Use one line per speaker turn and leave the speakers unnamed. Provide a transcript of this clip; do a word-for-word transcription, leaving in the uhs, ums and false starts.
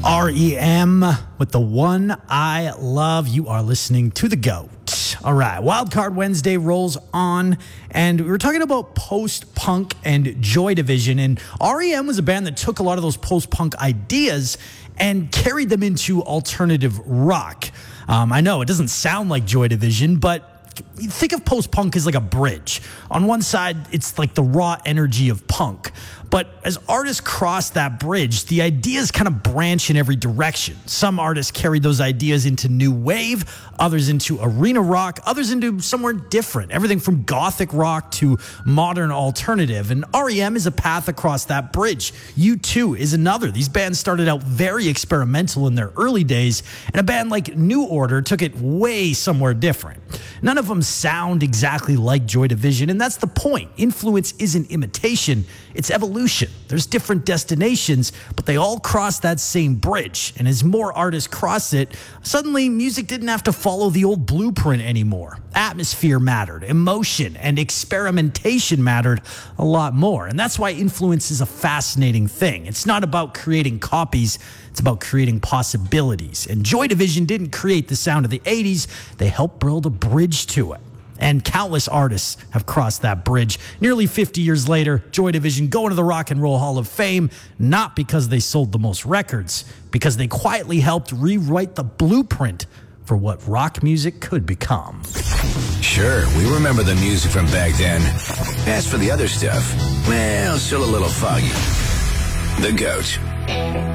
R E M with the one I love. You are listening to The GOAT. All right, Wildcard Wednesday rolls on, and we were talking about post-punk and Joy Division, and R E M was a band that took a lot of those post-punk ideas and carried them into alternative rock. Um, I know it doesn't sound like Joy Division, but you think of post-punk as like a bridge. On one side, it's like the raw energy of punk. But as artists cross that bridge, the ideas kind of branch in every direction. Some artists carry those ideas into new wave, others into arena rock, others into somewhere different. Everything from gothic rock to modern alternative. And R E M is a path across that bridge. U two is another. These bands started out very experimental in their early days, and a band like New Order took it way somewhere different. None of them sound exactly like Joy Division, and that's the point. Influence isn't imitation, it's evolution. There's different destinations, but they all cross that same bridge. And as more artists cross it, suddenly music didn't have to follow the old blueprint anymore. Atmosphere mattered, emotion and experimentation mattered a lot more. And that's why influence is a fascinating thing. It's not about creating copies, it's about creating possibilities. And Joy Division didn't create the sound of the eighties, they helped build a bridge to it. And countless artists have crossed that bridge. Nearly fifty years later, Joy Division go into the Rock and Roll Hall of Fame, not because they sold the most records, because they quietly helped rewrite the blueprint for what rock music could become.
Sure, we remember the music from back then. As for the other stuff, well, still a little foggy. The GOAT.